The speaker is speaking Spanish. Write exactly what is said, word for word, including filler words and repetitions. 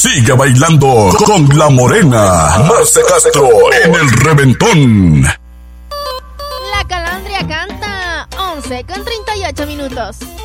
Sigue bailando con la morena Marce Castro en el reventón. La Calandria canta once con treinta y ocho minutos.